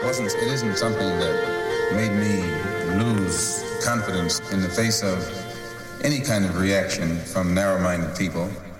It isn't something that made me lose confidence in the face of any kind of reaction from narrow-minded people.